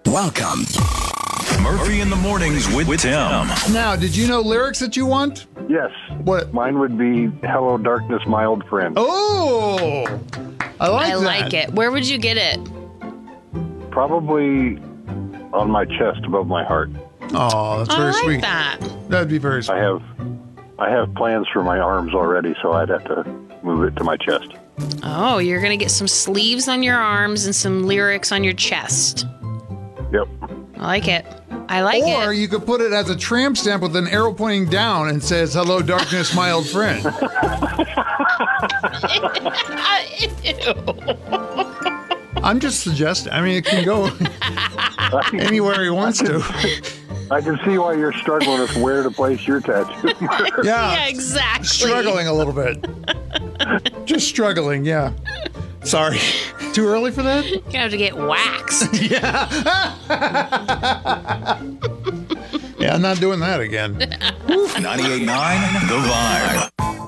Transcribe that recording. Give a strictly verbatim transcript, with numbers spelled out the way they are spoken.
Welcome. Murphy in the Mornings with, with Tim. Now, did you know lyrics that you want? Yes. What? Mine would be Hello Darkness, My Old Friend. Oh, I like I that. like it. Where would you get it? Probably on my chest above my heart. Oh, that's I very like sweet. that. That'd be very I sweet. have I have plans for my arms already, so I'd have to move it to my chest. Oh, you're going to get some sleeves on your arms and some lyrics on your chest. Yep. I like it. I like Or it. you could put it as a tramp stamp with an arrow pointing down and says, "Hello, darkness, my old friend." I'm just suggesting. I mean, it can go anywhere he wants to. I can see why you're struggling with where to place your tattoo. Yeah, Yeah, exactly. struggling a little bit. Just struggling, yeah. Sorry. Too early for that? You're going to have to get waxed. Yeah, I'm not doing that again. ninety-eight point nine The Vibe.